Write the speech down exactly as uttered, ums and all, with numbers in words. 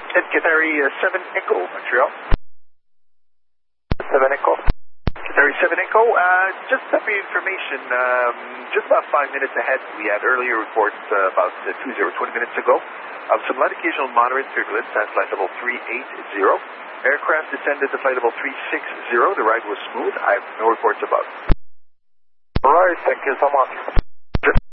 At Qatari uh, seven Echo, Montreal. seven Echo. Qatari seven Echo, uh, just for your information, um, just about five minutes ahead, we had earlier reports uh, about uh, two zero, twenty minutes ago, of some light occasional moderate turbulence at flight level three eight zero. Aircraft descended to flight level three six zero. The ride was smooth. I have no reports about. All right, thank you so much.